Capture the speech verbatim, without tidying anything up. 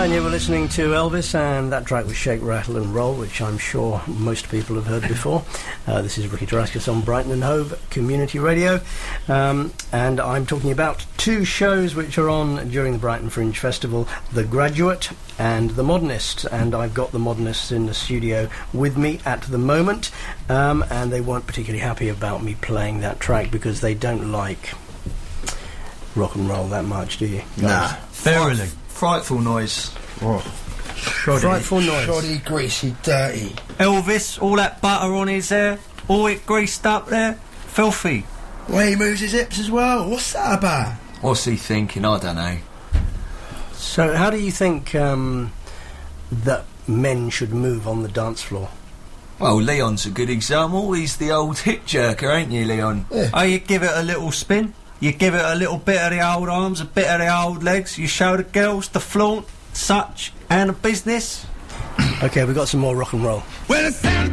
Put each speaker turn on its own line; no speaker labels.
And you were listening to Elvis, and that track was Shake, Rattle and Roll, which I'm sure most people have heard before. Uh, this is Ricky Tarascus on Brighton and Hove Community Radio, um, and I'm talking about two shows which are on during the Brighton Fringe Festival, The Graduate and The Modernists, and I've got The Modernists in the studio with me at the moment, um, and they weren't particularly happy about me playing that track because they don't like rock and roll that much, do you?
Nah.
Verily.
Frightful noise.
Oh.
Shoddy. Frightful noise.
Shoddy, greasy, dirty. Elvis, all that butter on his hair, all it greased up there, filthy.
Well, he moves his hips as well. What's that about?
What's he thinking? I don't know.
So, how do you think um, that men should move on the dance floor?
Well, Leon's a good example. He's the old hip jerker, ain't you, Leon?
Yeah. Oh, you give it a little spin. You give it a little bit of the old arms, a bit of the old legs. You show the girls the flaunt, such, and the business.
Okay, we've got some more rock and roll.
Well,